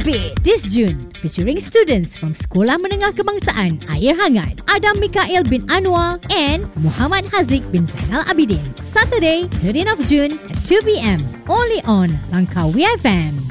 Beat this June, featuring students from Sekolah Menengah Kebangsaan Air Hangat, Adam Mikael bin Anwar and Muhammad Haziq bin Zainal Abidin. Saturday, 13th of June at 2 p.m. Only on Langkawi FM.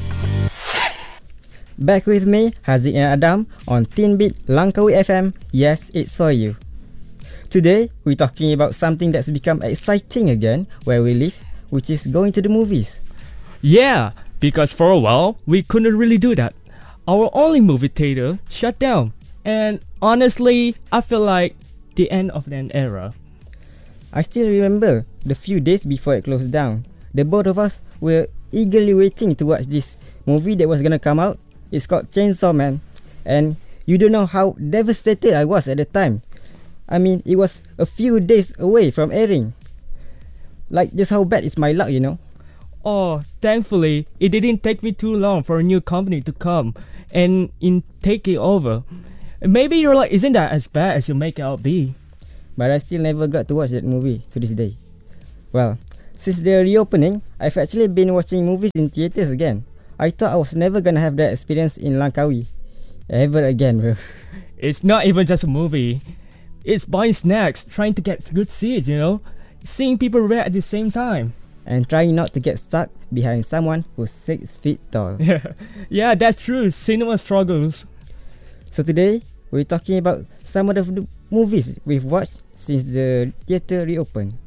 Back with me, Haziq and Adam on Teen Beat Langkawi FM. Yes, it's for you. Today, we're talking about something that's become exciting again where we live, which is going to the movies. Yeah, because for a while, we couldn't really do that. Our only movie theater shut down. And honestly, I feel like the end of an era. I still remember the few days before it closed down. The both of us were eagerly waiting to watch this movie that was gonna come out. It's called Chainsaw Man. And you don't know how devastated I was at the time. I mean, it was a few days away from airing. Like, just how bad is my luck, you know? Oh, thankfully, it didn't take me too long for a new company to come and take it over. Maybe you're like, isn't that as bad as you make it out be? But I still never got to watch that movie to this day. Well, since the reopening, I've actually been watching movies in theaters again. I thought I was never gonna have that experience in Langkawi ever again, bro. It's not even just a movie. It's buying snacks, trying to get good seats, you know? Seeing people react at the same time. And trying not to get stuck behind someone who's 6 feet tall. Yeah, that's true. Cinema struggles. So today, we're talking about some of the movies we've watched since the theater reopened.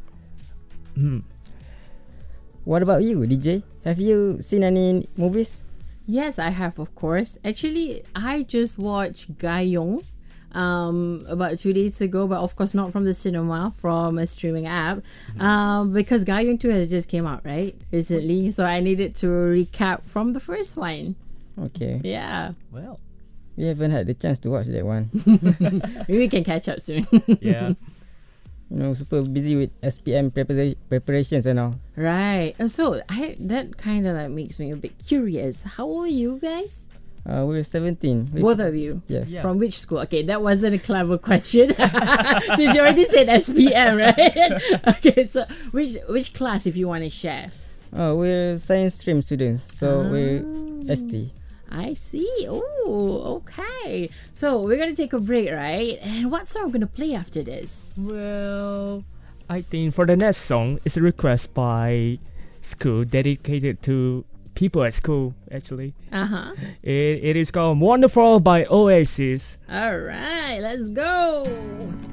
What about you, DJ? Have you seen any movies? Yes, I have, of course. Actually, I just watched Gayong about 2 days ago, but of course not from the cinema, from a streaming app, because Gayong 2 has just came out, right, recently, so I needed to recap from the first one. Okay. Yeah. Well, we haven't had the chance to watch that one. Maybe we can catch up soon. Yeah. You know, super busy with SPM preparations and all. Right. So that kind of like makes me a bit curious. How old are you guys? We're 17. Both of you? Yes. Yeah. From which school? Okay, that wasn't a clever question. Since you already said SPM, right? Okay, so which class, if you want to share? We're science stream students, so we're ST. I see. Oh, okay. So we're gonna take a break, right? And what song are we gonna play after this? Well, I think for the next song, it's a request by school dedicated to people at school, actually. It is called Wonderful by Oasis. All right, let's go.